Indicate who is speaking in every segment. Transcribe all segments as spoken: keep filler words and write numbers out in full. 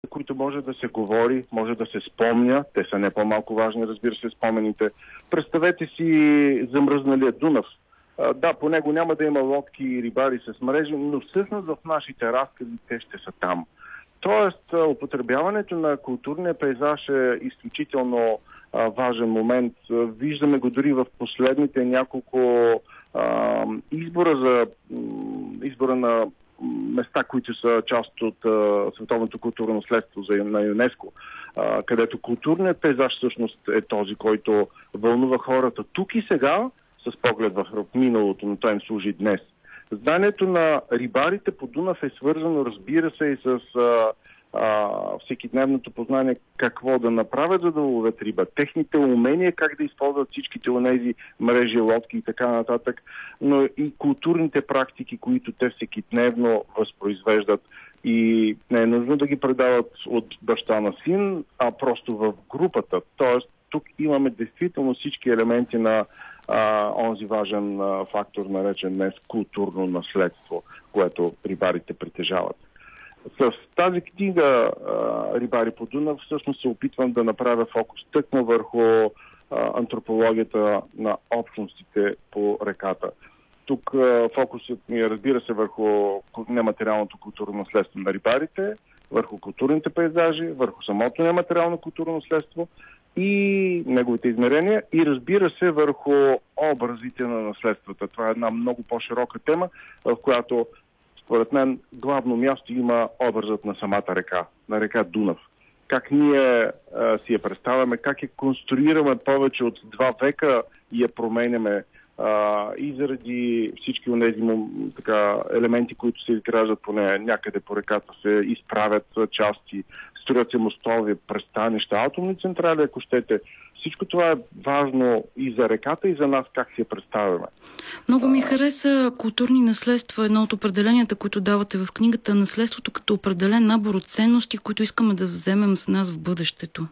Speaker 1: които може да се говори, може да се спомня. Те са не по-малко важни, разбира се, спомените. Представете си замръзналия Дунав. Да, по него няма да има лодки и рибари с мрежи, но всъщност в нашите разкази те ще са там. Тоест, употребяването на културния пейзаж е изключително а, важен момент. Виждаме го дори в последните няколко а, избора за избора на места, които са част от а, световното културно наследство за, на ЮНЕСКО, а, където културният пейзаж всъщност е този, който вълнува хората тук и сега, с поглед в миналото, но той им служи днес. Знанието на рибарите по Дунав е свързано, разбира се, и с а, а, всекидневното познание какво да направят, за да ловят риба. Техните умения, как да използват всичките онези мрежи, лодки и така нататък, но и културните практики, които те всекидневно възпроизвеждат. И не е нужно да ги предават от баща на син, а просто в групата. Тоест, тук имаме действително всички елементи на а, онзи важен а, фактор, наречен днес културно наследство, което рибарите притежават. С тази книга а, Рибари по Дунав всъщност се опитвам да направя фокус тъкмо върху а, антропологията на общностите по реката. Тук а, фокусът ми е, разбира се, върху нематериалното културно наследство на рибарите, върху културните пейзажи, върху самото нематериално културно наследство и неговите измерения и, разбира се, върху образите на наследствата. Това е една много по-широка тема, в която според мен главно място има образът на самата река, на река Дунав. Как ние а, си я представяме, как я конструираме повече от два века и я променяме а, и заради всички онези така, елементи, които се изграждат по нея. Някъде по реката се изправят части, строят се мостове, пристанища, атомни централи, ако щете. Всичко това е важно и за реката, и за нас как си я представяме.
Speaker 2: Много ми хареса културни наследства. Едно от определенията, които давате в книгата, наследството като определен набор от ценности, които искаме да вземем с нас в бъдещето.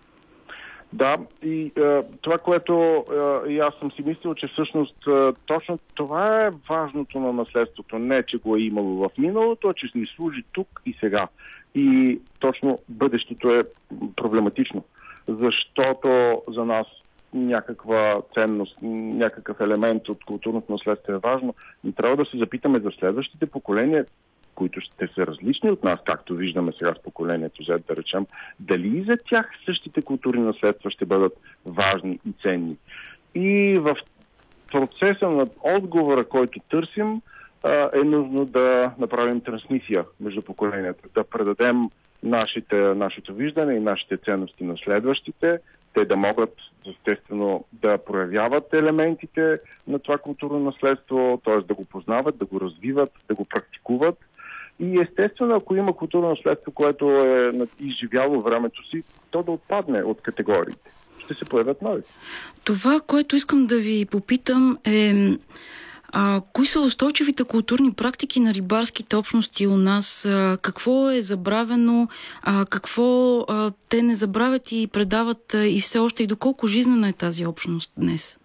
Speaker 1: Да, и е, това, което е, и аз съм си мислил, че всъщност е, точно това е важното на наследството. Не, че го е имало в миналото, а че ни служи тук и сега. И точно бъдещето е проблематично, защото за нас някаква ценност, някакъв елемент от културното наследство е важно. И трябва да се запитаме за следващите поколения, които ще са различни от нас, както виждаме сега с поколението Z, да речем, дали и за тях същите културни наследства ще бъдат важни и ценни. И в процеса на отговора, който търсим, е нужно да направим трансмисия между поколенията, да предадем нашите, нашето виждане и нашите ценности на следващите, те да могат естествено да проявяват елементите на това културно наследство, т.е. да го познават, да го развиват, да го практикуват. И естествено, ако има културно наследство, което е изживяло времето си, то да отпадне от категориите. Ще се появят нови.
Speaker 2: Това, което искам да ви попитам е... А, кои са устойчивите културни практики на рибарските общности у нас? А, какво е забравено? А, какво а, те не забравят и предават а, и все още? И доколко жизнена е тази общност днес?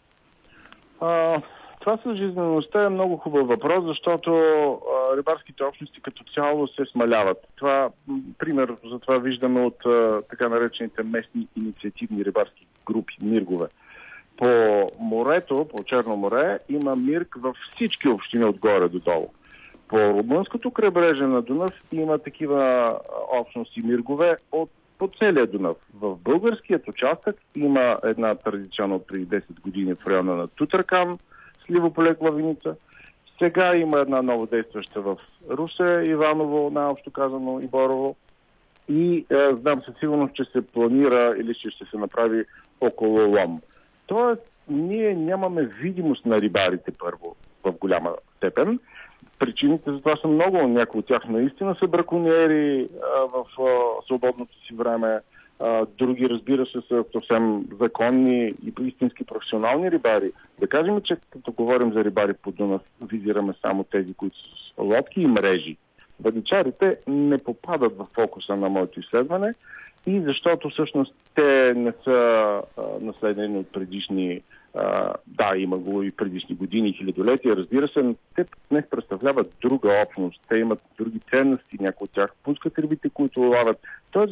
Speaker 1: А, това с жизнеността е много хубав въпрос, защото а, рибарските общности като цяло се смаляват. Това, пример за това виждаме от а, така наречените местни инициативни рибарски групи, миргове. По морето, по Черно море, има мирг във всички общини отгоре до долу. По румънското крайбрежие на Дунав има такива общности миргове от по целия Дунав. В българският участък има една традиционно преди десет години в района на Тутракан, Сливополе, Главиница. Сега има една ново действаща в Русе, Иваново, най-общо казано, и Борово. И е, знам със сигурност, че се планира или ще, ще се направи около Лом. Тоест, ние нямаме видимост на рибарите първо в голяма степен. Причините за това са много. Някои от тях наистина са браконьери а, в а, свободното си време. А, други, разбира се, са съвсем законни и истински професионални рибари. Да кажем, че като говорим за рибари по Дунав, визираме само тези, които са с лодки и мрежи. Въдичарите не попадат в фокуса на моето изследване и защото всъщност те не са а, наследени от предишни, а, да, има го и предишни години и хилядолетия, разбира се, но те днес представляват друга общност. Те имат други ценности, някои от тях пускат рибите, които лавят. Тоест,